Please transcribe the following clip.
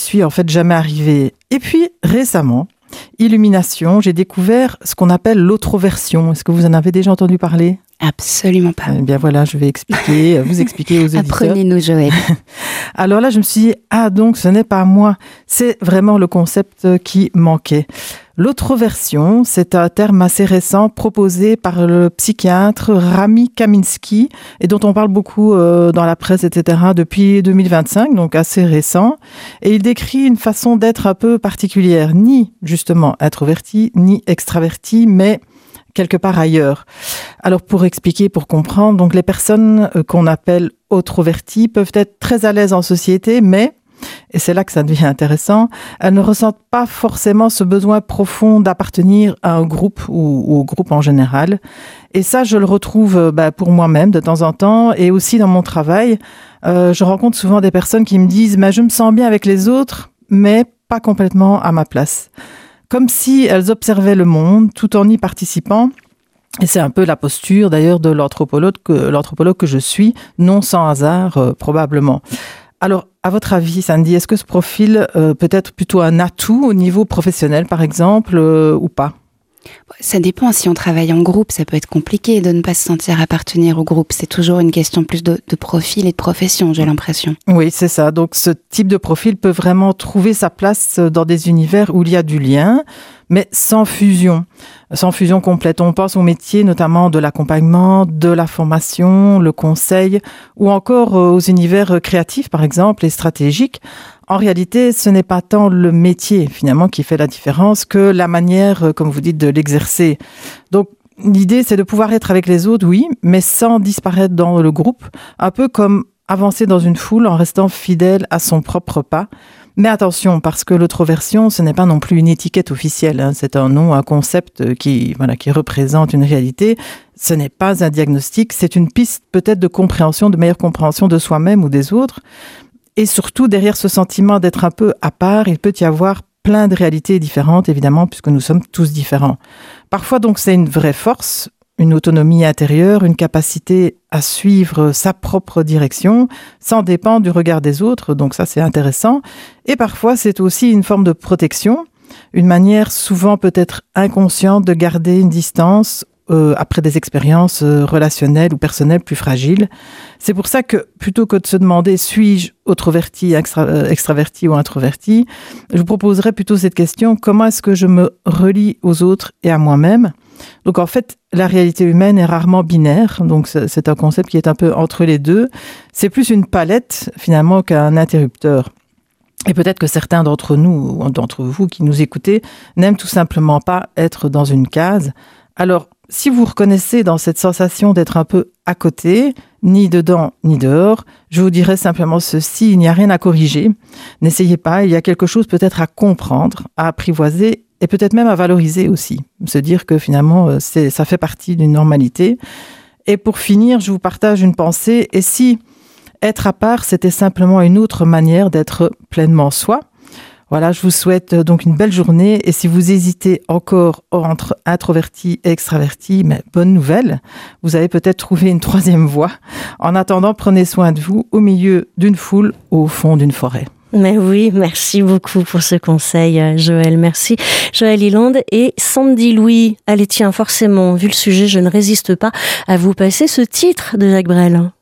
suis en fait jamais arrivée. Et puis récemment, illumination, j'ai découvert ce qu'on appelle l'autroversion. Est-ce que vous en avez déjà entendu parler ? Absolument pas. Eh bien voilà, je vais vous expliquer aux auditeurs. Apprenez-nous, Joël. Alors là, je me suis dit, donc ce n'est pas moi. C'est vraiment le concept qui manquait. L'autroversion, c'est un terme assez récent proposé par le psychiatre Rami Kaminsky et dont on parle beaucoup dans la presse, etc. depuis 2025, donc assez récent. Et il décrit une façon d'être un peu particulière, ni justement introverti, ni extraverti, mais quelque part ailleurs. Alors pour expliquer, pour comprendre, donc les personnes qu'on appelle autroverties peuvent être très à l'aise en société, mais, et c'est là que ça devient intéressant, elles ne ressentent pas forcément ce besoin profond d'appartenir à un groupe ou au groupe en général. Et ça, je le retrouve pour moi-même de temps en temps et aussi dans mon travail. Je rencontre souvent des personnes qui me disent « je me sens bien avec les autres, mais pas complètement à ma place ». Comme si elles observaient le monde tout en y participant. Et c'est un peu la posture d'ailleurs de l'anthropologue que je suis, non sans hasard probablement. Alors, à votre avis, Sandy, est-ce que ce profil peut être plutôt un atout au niveau professionnel, par exemple, ou pas ? Ça dépend. Si on travaille en groupe, ça peut être compliqué de ne pas se sentir appartenir au groupe. C'est toujours une question plus de profil et de profession, j'ai l'impression. Oui, c'est ça. Donc, ce type de profil peut vraiment trouver sa place dans des univers où il y a du lien, mais sans fusion complète. On pense au métier notamment de l'accompagnement, de la formation, le conseil, ou encore aux univers créatifs, par exemple, et stratégiques. En réalité, ce n'est pas tant le métier, finalement, qui fait la différence que la manière, comme vous dites, de l'exercer. Donc, l'idée, c'est de pouvoir être avec les autres, oui, mais sans disparaître dans le groupe, un peu comme avancer dans une foule en restant fidèle à son propre pas. Mais attention, parce que l'autroversion, ce n'est pas non plus une étiquette officielle, hein. C'est un nom, un concept qui représente une réalité. Ce n'est pas un diagnostic, c'est une piste peut-être de compréhension, de meilleure compréhension de soi-même ou des autres. Et surtout, derrière ce sentiment d'être un peu à part, il peut y avoir plein de réalités différentes, évidemment, puisque nous sommes tous différents. Parfois, donc, c'est une vraie force, une autonomie intérieure, une capacité à suivre sa propre direction, sans dépendre du regard des autres. Donc ça, c'est intéressant. Et parfois, c'est aussi une forme de protection, une manière souvent peut-être inconsciente de garder une distance après des expériences relationnelles ou personnelles plus fragiles. C'est pour ça que, plutôt que de se demander « suis-je autroverti, extraverti ou introverti ?», je vous proposerais plutôt cette question « comment est-ce que je me relie aux autres et à moi-même ?» Donc en fait, la réalité humaine est rarement binaire, donc c'est un concept qui est un peu entre les deux. C'est plus une palette finalement qu'un interrupteur. Et peut-être que certains d'entre nous, ou d'entre vous qui nous écoutez, n'aiment tout simplement pas être dans une case. Alors, si vous reconnaissez dans cette sensation d'être un peu à côté, ni dedans ni dehors, je vous dirais simplement ceci, il n'y a rien à corriger. N'essayez pas, il y a quelque chose peut-être à comprendre, à apprivoiser et peut-être même à valoriser aussi. Se dire que finalement, ça fait partie d'une normalité. Et pour finir, je vous partage une pensée. Et si être à part, c'était simplement une autre manière d'être pleinement soi ? Voilà, je vous souhaite donc une belle journée. Et si vous hésitez encore entre introverti et extraverti, mais bonne nouvelle, vous avez peut-être trouvé une troisième voie. En attendant, prenez soin de vous au milieu d'une foule, au fond d'une forêt. Mais oui, merci beaucoup pour ce conseil, Joël. Merci, Joël Iland et Sandy Louis. Allez, tiens, forcément, vu le sujet, je ne résiste pas à vous passer ce titre de Jacques Brel.